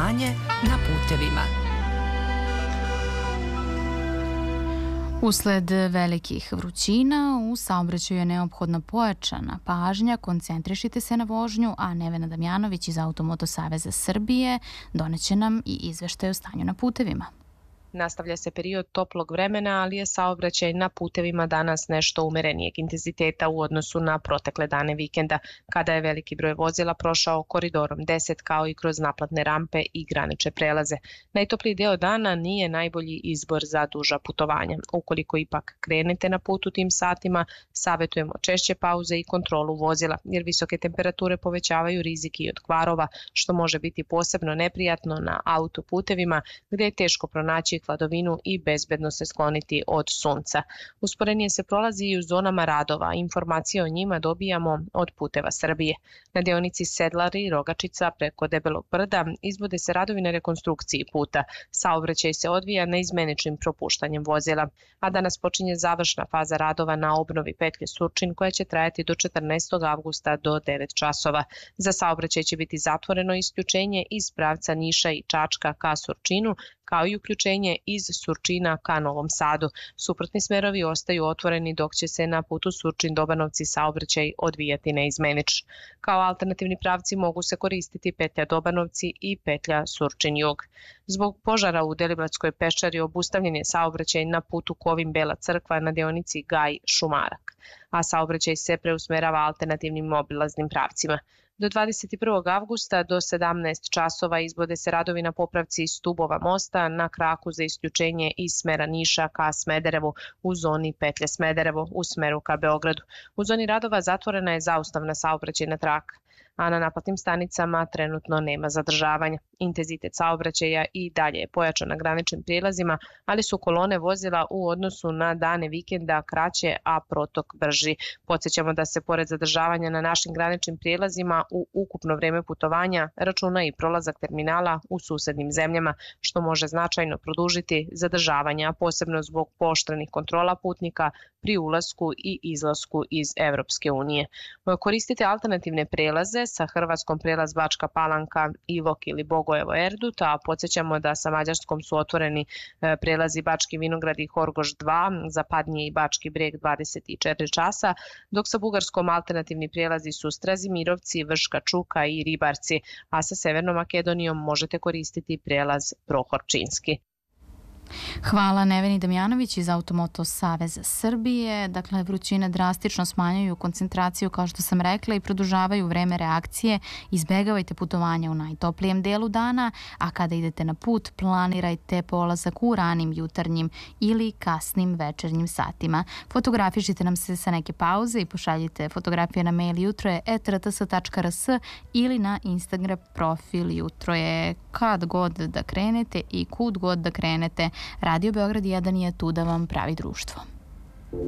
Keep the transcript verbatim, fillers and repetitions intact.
putovanje na putevima. Usled velikih vrućina, u saobraćaju je neophodna pojačana pažnja, koncentrišite se na vožnju, a Nevena Damjanović iz Automoto Saveza Srbije doneće nam i izveštaj o stanju na putevima. Nastavlja se period toplog vremena, ali je saobraćaj na putevima danas nešto umerenijeg intenziteta u odnosu na protekle dane vikenda, kada je veliki broj vozila prošao koridorom deset kao i kroz naplatne rampe i granične prelaze. Najtopliji deo dana nije najbolji izbor za duža putovanja. Ukoliko ipak krenete na put u tim satima, savjetujemo češće pauze i kontrolu vozila, jer visoke temperature povećavaju rizik i od kvarova, što može biti posebno neprijatno na autoputevima, gdje je teško pronaći hladovinu i bezbedno se skloniti od sunca. Usporenije se prolazi i u zonama radova. Informacije o njima dobijamo od Puteva Srbije. Na deonici Sedlari, Rogačica preko Debelog brda izvode se radovi na rekonstrukciji puta. Saobraćaj se odvija neizmeničnim propuštanjem vozila, a danas počinje završna faza radova na obnovi petlje Surčin koja će trajati do četrnaestog avgusta do devet časova. Za saobraćaj će biti zatvoreno isključenje iz pravca Niša i Čačka ka Surčinu, kao i uključenje iz Surčina ka Novom Sadu. Suprotni smerovi ostaju otvoreni dok će se na putu Surčin-Dobanovci saobraćaj odvijati neizmenično. Kao alternativni pravci mogu se koristiti petlja Dobanovci i petlja Surčin-Jug. Zbog požara u Deliblatskoj peščari obustavljen je saobraćaj na putu Kovin-Bela crkva na deonici Gaj-Šumarak, a saobraćaj se preusmerava alternativnim obilaznim pravcima. Do dvadeset prvog avgusta do sedamnaest časova izvode se radovi na popravci stubova mosta na kraku za isključenje iz smera Niša ka Smederevu u zoni petlje Smederevo u smeru ka Beogradu. U zoni radova zatvorena je zaustavna saobraćajna traka, a na naplatnim stanicama trenutno nema zadržavanja. Intenzitet saobraćaja i dalje je pojačan na graničnim prijelazima, ali su kolone vozila u odnosu na dane vikenda kraće, a protok brži. Podsjećamo da se pored zadržavanja na našim graničnim prijelazima u ukupno vreme putovanja računa i prolazak terminala u susednim zemljama, što može značajno produžiti zadržavanja, posebno zbog pooštrenih kontrola putnika pri ulasku i izlasku iz Evropske unije. Koristite alternativne prelaze, sa Hrvatskom prelaz Bačka Palanka, Ilok ili Bogojevo Erdut, a podsjećamo da sa Mađarskom su otvoreni prelazi Bački Vinograd i Horgoš dva, Zapadnije i Bački Breg dvadeset četiri časa, dok sa Bugarskom alternativni prelazi su Strazimirovci, Vrška Čuka i Ribarci, a sa Severnom Makedonijom možete koristiti prelaz Prohorčinski. Hvala Neveni Damjanović iz Automoto Saveza Srbije. Dakle, vrućine drastično smanjuju koncentraciju, kao što sam rekla, i produžavaju vreme reakcije. Izbegavajte putovanja u najtoplijem delu dana, a kada idete na put, planirajte polazak u ranim jutarnjim ili kasnim večernjim satima. Fotografišite nam se sa neke pauze i pošaljite fotografije na mail jutroje et r t s tačka r s ili na Instagram profil Jutroje. Kad god da krenete i kud god da krenete, Radio Beograd jedan je tu da vam pravi društvo.